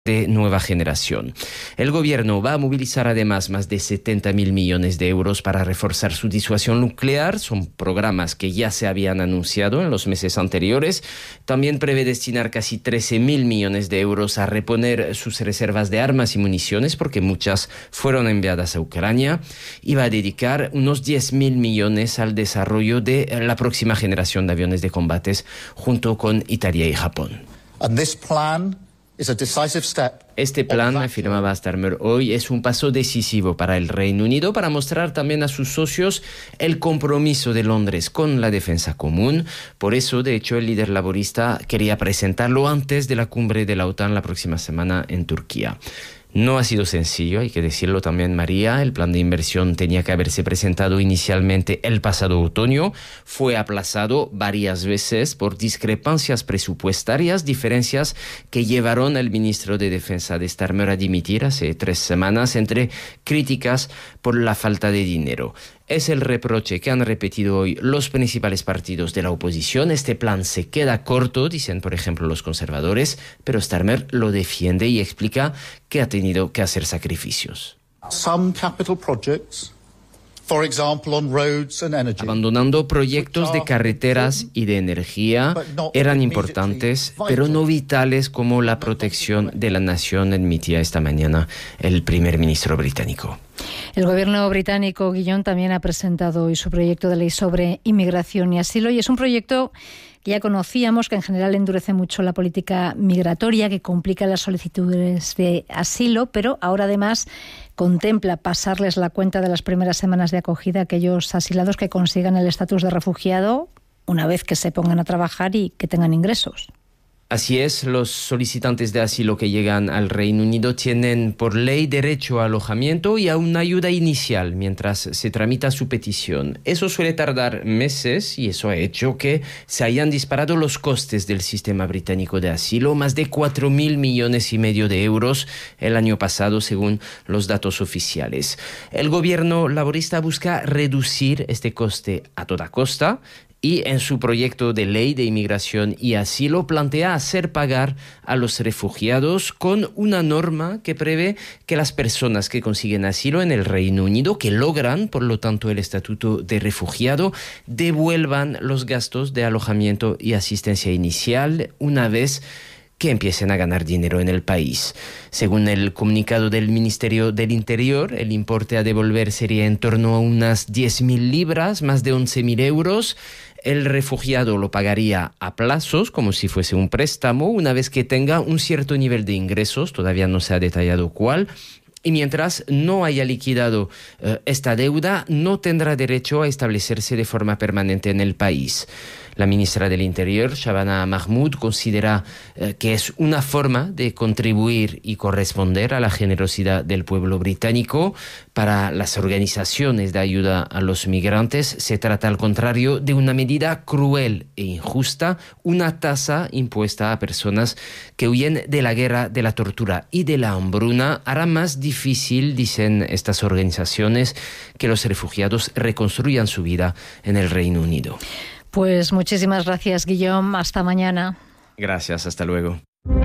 de nueva generación. El gobierno va a movilizar además más de 70.000 millones de euros para reforzar su disuasión nuclear. Son programas que ya se habían anunciado en los meses anteriores. También prevé destinar casi 13.000 millones de euros a reponer sus reservas de armas y municiones, porque muchas fueron enviadas a Ucrania. Y va a dedicar unos 10.000 millones al desarrollo de la próxima generación de aviones de combates junto con Italia y Japón. Este plan, afirmaba Starmer hoy, es un paso decisivo para el Reino Unido para mostrar también a sus socios el compromiso de Londres con la defensa común. Por eso, de hecho, el líder laborista quería presentarlo antes de la cumbre de la OTAN la próxima semana en Turquía. No ha sido sencillo, hay que decirlo también, María. El plan de inversión tenía que haberse presentado inicialmente el pasado otoño. Fue aplazado varias veces por discrepancias presupuestarias, diferencias que llevaron al ministro de Defensa de Starmer a dimitir hace 3 semanas entre críticas por la falta de dinero. Es el reproche que han repetido hoy los principales partidos de la oposición. Este plan se queda corto, dicen por ejemplo los conservadores, pero Starmer lo defiende y explica que ha tenido que hacer sacrificios. Abandonando proyectos de carreteras y de energía, eran importantes, pero no vitales como la protección de la nación, admitía esta mañana el primer ministro británico. El gobierno británico, Guillón, también ha presentado hoy su proyecto de ley sobre inmigración y asilo, y es un proyecto que ya conocíamos, que en general endurece mucho la política migratoria, que complica las solicitudes de asilo, pero ahora además contempla pasarles la cuenta de las primeras semanas de acogida a aquellos asilados que consigan el estatus de refugiado una vez que se pongan a trabajar y que tengan ingresos. Así es, los solicitantes de asilo que llegan al Reino Unido tienen por ley derecho a alojamiento y a una ayuda inicial mientras se tramita su petición. Eso suele tardar meses y eso ha hecho que se hayan disparado los costes del sistema británico de asilo, más de 4.500 millones de euros el año pasado, según los datos oficiales. El gobierno laborista busca reducir este coste a toda costa, y en su proyecto de ley de inmigración y asilo plantea hacer pagar a los refugiados con una norma que prevé que las personas que consiguen asilo en el Reino Unido, que logran, por lo tanto, el estatuto de refugiado, devuelvan los gastos de alojamiento y asistencia inicial una vez que empiecen a ganar dinero en el país. Según el comunicado del Ministerio del Interior, el importe a devolver sería en torno a unas 10.000 libras, más de 11.000 euros. El refugiado lo pagaría a plazos, como si fuese un préstamo, una vez que tenga un cierto nivel de ingresos, todavía no se ha detallado cuál. Y mientras no haya liquidado esta deuda, no tendrá derecho a establecerse de forma permanente en el país. La ministra del Interior, Shabana Mahmood, considera que es una forma de contribuir y corresponder a la generosidad del pueblo británico. Para las organizaciones de ayuda a los migrantes se trata, al contrario, de una medida cruel e injusta, una tasa impuesta a personas que huyen de la guerra, de la tortura y de la hambruna. Hará más difícil, dicen estas organizaciones, que los refugiados reconstruyan su vida en el Reino Unido. Pues muchísimas gracias, Guillaume. Hasta mañana. Gracias, hasta luego.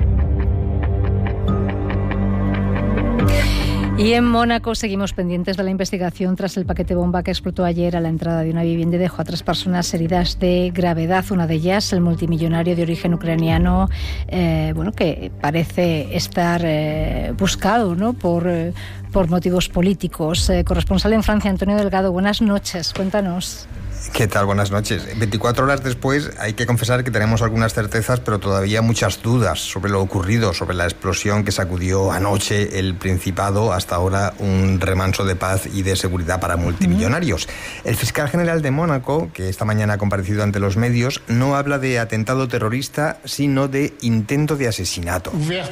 Y en Mónaco seguimos pendientes de la investigación tras el paquete bomba que explotó ayer a la entrada de una vivienda y dejó a 3 personas heridas de gravedad. Una de ellas, el multimillonario de origen ucraniano, que parece estar buscado, ¿no?, por motivos políticos. Corresponsal en Francia, Antonio Delgado, buenas noches, cuéntanos. ¿Qué tal? Buenas noches. 24 horas después hay que confesar que tenemos algunas certezas, pero todavía muchas dudas sobre lo ocurrido, sobre la explosión que sacudió anoche el Principado, hasta ahora un remanso de paz y de seguridad para multimillonarios. El fiscal general de Mónaco, que esta mañana ha comparecido ante los medios, no habla de atentado terrorista, sino de intento de asesinato.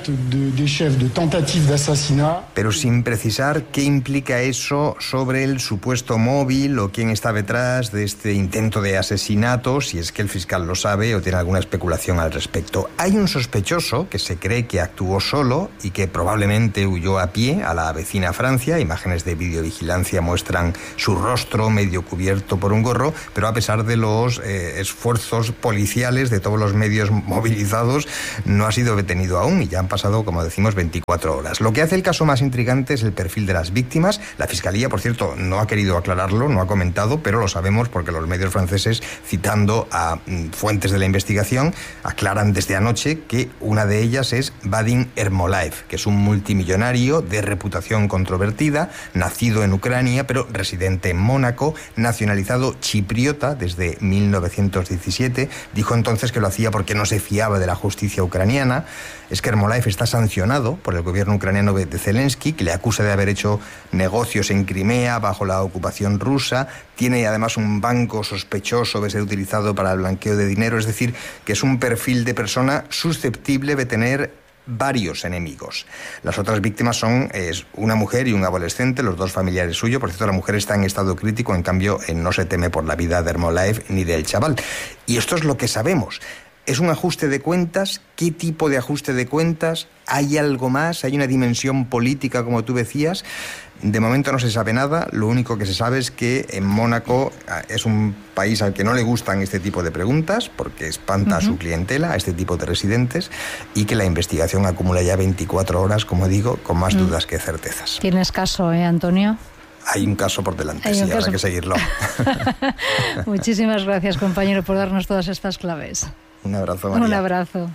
Pero sin precisar qué implica eso sobre el supuesto móvil o quién está detrás de este este intento de asesinato, si es que el fiscal lo sabe o tiene alguna especulación al respecto. Hay un sospechoso que se cree que actuó solo y que probablemente huyó a pie a la vecina Francia. Imágenes de videovigilancia muestran su rostro medio cubierto por un gorro, pero a pesar de los esfuerzos policiales de todos los medios movilizados, no ha sido detenido aún y ya han pasado, como decimos, 24 horas. Lo que hace el caso más intrigante es el perfil de las víctimas. La Fiscalía, por cierto, no ha querido aclararlo, no ha comentado, pero lo sabemos porque los medios franceses, citando a fuentes de la investigación, aclaran desde anoche que una de ellas es Vadim Ermolaev, que es un multimillonario de reputación controvertida, nacido en Ucrania, pero residente en Mónaco, nacionalizado chipriota desde 1917. Dijo entonces que lo hacía porque no se fiaba de la justicia ucraniana. Es que Ermolaev está sancionado por el gobierno ucraniano de Zelensky, que le acusa de haber hecho negocios en Crimea bajo la ocupación rusa. Tiene además un banco sospechoso de ser utilizado para el blanqueo de dinero. Es decir, que es un perfil de persona susceptible de tener varios enemigos. Las otras víctimas son una mujer y un adolescente, los dos familiares suyos. Por cierto, la mujer está en estado crítico, en cambio no se teme por la vida de Ermolaev ni del chaval. Y esto es lo que sabemos. ¿Es un ajuste de cuentas? ¿Qué tipo de ajuste de cuentas? ¿Hay algo más? ¿Hay una dimensión política, como tú decías? De momento no se sabe nada. Lo único que se sabe es que en Mónaco es un país al que no le gustan este tipo de preguntas porque espanta a su clientela, a este tipo de residentes, y que la investigación acumula ya 24 horas, como digo, con más dudas que certezas. ¿Tienes caso, Antonio? Hay un caso por delante, sí, habrá que seguirlo. Muchísimas gracias, compañero, por darnos todas estas claves. Un abrazo, María. Un abrazo.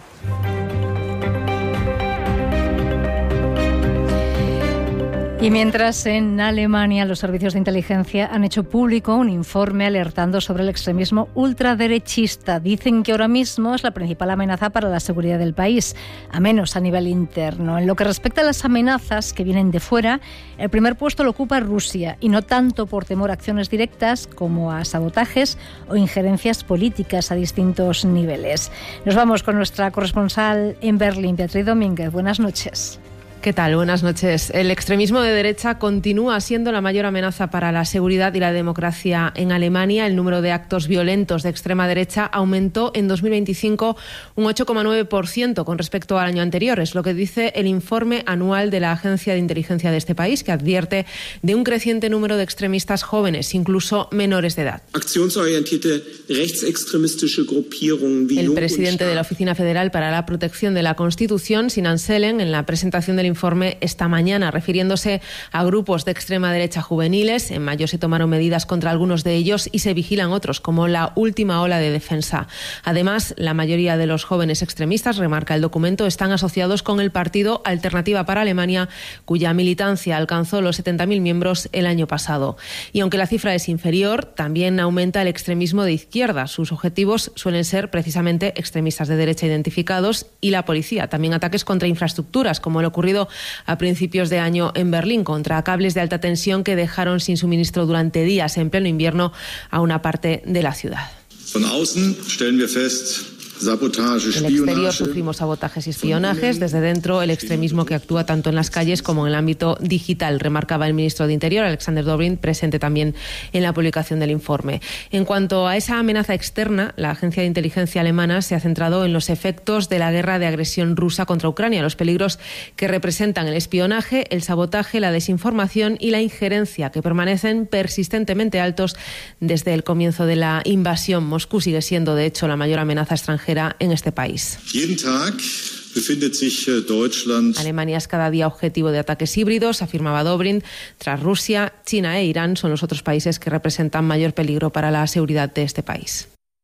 Y mientras en Alemania los servicios de inteligencia han hecho público un informe alertando sobre el extremismo ultraderechista. Dicen que ahora mismo es la principal amenaza para la seguridad del país, a menos a nivel interno. En lo que respecta a las amenazas que vienen de fuera, el primer puesto lo ocupa Rusia, y no tanto por temor a acciones directas como a sabotajes o injerencias políticas a distintos niveles. Nos vamos con nuestra corresponsal en Berlín, Beatriz Domínguez. Buenas noches. ¿Qué tal? Buenas noches. El extremismo de derecha continúa siendo la mayor amenaza para la seguridad y la democracia en Alemania. El número de actos violentos de extrema derecha aumentó en 2025 un 8,9% con respecto al año anterior. Es lo que dice el informe anual de la Agencia de Inteligencia de este país, que advierte de un creciente número de extremistas jóvenes, incluso menores de edad. El presidente de la Oficina Federal para la Protección de la Constitución, Sinan Selen, en la presentación del informe esta mañana, refiriéndose a grupos de extrema derecha juveniles. En mayo se tomaron medidas contra algunos de ellos y se vigilan otros, como la última ola de defensa. Además, la mayoría de los jóvenes extremistas, remarca el documento, están asociados con el partido Alternativa para Alemania, cuya militancia alcanzó los 70.000 miembros el año pasado. Y aunque la cifra es inferior, también aumenta el extremismo de izquierda. Sus objetivos suelen ser precisamente extremistas de derecha identificados y la policía. También ataques contra infraestructuras, como el ocurrido a principios de año en Berlín, contra cables de alta tensión que dejaron sin suministro durante días en pleno invierno a una parte de la ciudad. En el exterior sufrimos sabotajes y espionajes. Desde dentro, el extremismo que actúa tanto en las calles como en el ámbito digital, remarcaba el ministro de Interior, Alexander Dobrindt, presente también en la publicación del informe. En cuanto a esa amenaza externa, la agencia de inteligencia alemana se ha centrado en los efectos de la guerra de agresión rusa contra Ucrania, los peligros que representan el espionaje, el sabotaje, la desinformación y la injerencia, que permanecen persistentemente altos desde el comienzo de la invasión. Moscú sigue siendo, de hecho, la mayor amenaza extranjera en este país. Alemania es cada día objetivo de ataques híbridos, afirmaba Dobrindt. Tras Rusia, China e Irán son los otros países que representan mayor peligro para la seguridad de este país.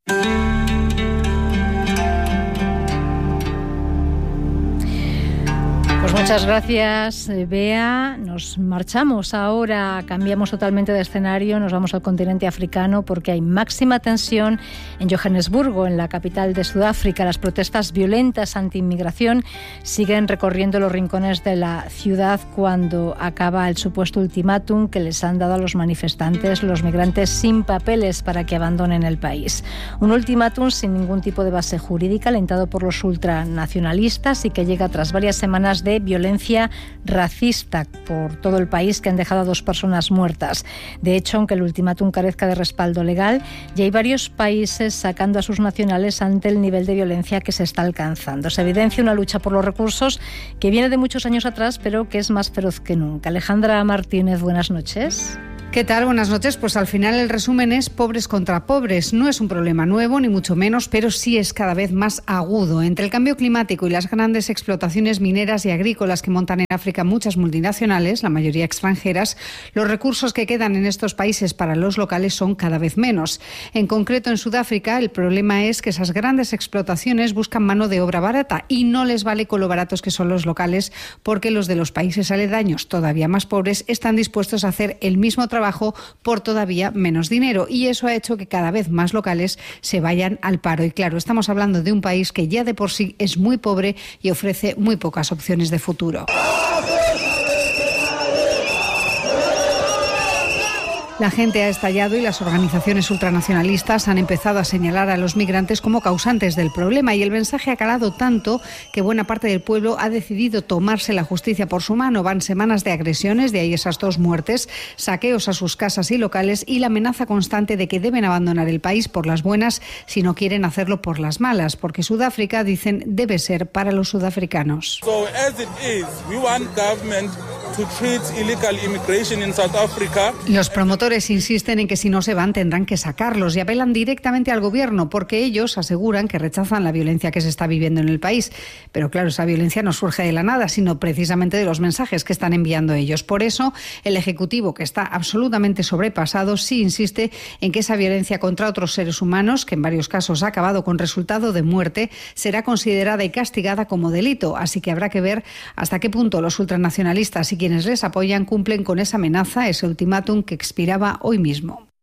Pues muchas gracias, Bea. Nos marchamos ahora, cambiamos totalmente de escenario, nos vamos al continente africano porque hay máxima tensión en Johannesburgo, en la capital de Sudáfrica. Las protestas violentas anti-inmigración siguen recorriendo los rincones de la ciudad cuando acaba el supuesto ultimátum que les han dado a los manifestantes los migrantes sin papeles para que abandonen el país. Un ultimátum sin ningún tipo de base jurídica, alentado por los ultranacionalistas y que llega tras varias semanas de violencia racista por todo el país que han dejado a 2 personas muertas. De hecho, aunque el ultimátum carezca de respaldo legal, ya hay varios países sacando a sus nacionales ante el nivel de violencia que se está alcanzando. Se evidencia una lucha por los recursos que viene de muchos años atrás, pero que es más feroz que nunca. Alejandra Martínez, buenas noches. ¿Qué tal? Buenas noches. Pues al final el resumen es pobres contra pobres. No es un problema nuevo, ni mucho menos, pero sí es cada vez más agudo. Entre el cambio climático y las grandes explotaciones mineras y agrícolas que montan en África muchas multinacionales, la mayoría extranjeras, los recursos que quedan en estos países para los locales son cada vez menos. En concreto, en Sudáfrica, el problema es que esas grandes explotaciones buscan mano de obra barata y no les vale con lo baratos que son los locales, porque los de los países aledaños, todavía más pobres, están dispuestos a hacer el mismo trabajo por todavía menos dinero, y eso ha hecho que cada vez más locales se vayan al paro. Y claro, estamos hablando de un país que ya de por sí es muy pobre y ofrece muy pocas opciones de futuro. La gente ha estallado y las organizaciones ultranacionalistas han empezado a señalar a los migrantes como causantes del problema, y el mensaje ha calado tanto que buena parte del pueblo ha decidido tomarse la justicia por su mano. Van semanas de agresiones, de ahí esas 2 muertes, saqueos a sus casas y locales y la amenaza constante de que deben abandonar el país por las buenas si no quieren hacerlo por las malas, porque Sudáfrica, dicen, debe ser para los sudafricanos. Los promotores insisten en que si no se van tendrán que sacarlos y apelan directamente al gobierno, porque ellos aseguran que rechazan la violencia que se está viviendo en el país. Pero claro, esa violencia no surge de la nada, sino precisamente de los mensajes que están enviando ellos. Por eso, el Ejecutivo, que está absolutamente sobrepasado, sí insiste en que esa violencia contra otros seres humanos, que en varios casos ha acabado con resultado de muerte, será considerada y castigada como delito. Así que habrá que ver hasta qué punto los ultranacionalistas y quienes les apoyan cumplen con esa amenaza, ese ultimátum que expiraba hoy mismo.